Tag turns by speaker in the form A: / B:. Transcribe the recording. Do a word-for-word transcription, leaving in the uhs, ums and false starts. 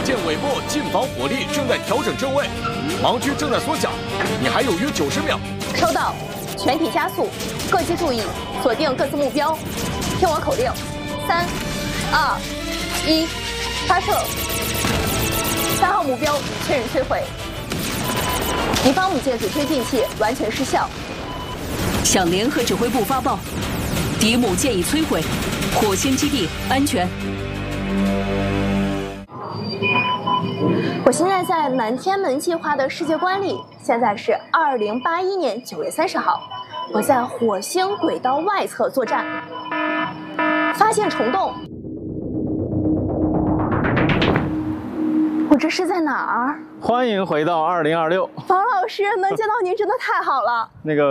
A: 火箭尾部近防火力正在调整正位，盲区正在缩小，你还有约九十秒。
B: 收到，全体加速，各机注意，锁定各自目标，听我口令：三、二、一，发射。三号目标确认摧毁，敌方母舰主推进器完全失效。
C: 向联合指挥部发报，敌母舰已摧毁，火星基地安全。
B: 我现在在南天门计划的世界观里，现在是二零八一年九月三十号，我在火星轨道外侧作战，发现虫洞。我这是在哪儿？
D: 欢迎回到二零二六。
B: 房老师，能见到您真的太好了。
D: 那个。